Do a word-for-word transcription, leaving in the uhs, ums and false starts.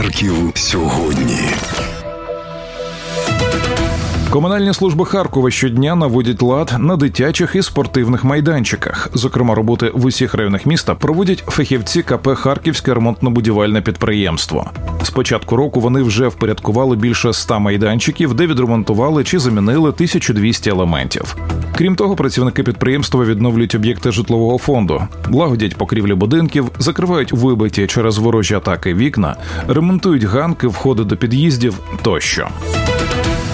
Харків сьогодні. Комунальні служби Харкова щодня наводять лад на дитячих і спортивних майданчиках. Зокрема, роботи в усіх районах міста проводять фахівці ка пе «Харківське ремонтно-будівельне підприємство». З початку року вони вже впорядкували більше ста майданчиків, де відремонтували чи замінили тисячу двісті елементів. Крім того, працівники підприємства відновлюють об'єкти житлового фонду, лагодять покрівлі будинків, закривають вибиті через ворожі атаки вікна, ремонтують ганки, входи до під'їздів тощо.